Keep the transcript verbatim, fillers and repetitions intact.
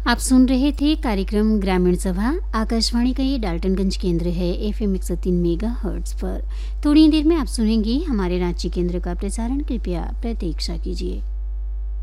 आप सुन रहे थे कार्यक्रम ग्रामीण सभा। आकाशवाणी का ये डाल्टनगंज केंद्र है एफ एम एक सौ तीन मेगा हर्ट्ज पर। थोड़ी देर में आप सुनेंगे हमारे रांची केंद्र का प्रसारण। कृपया प्रतीक्षा कीजिए।